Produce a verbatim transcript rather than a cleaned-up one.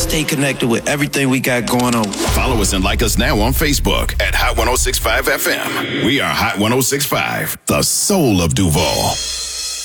stay connected with everything we got going on. Follow us and like us now on Facebook at Hot ten sixty-five F M. We are Hot ten sixty-five, the soul of Duval.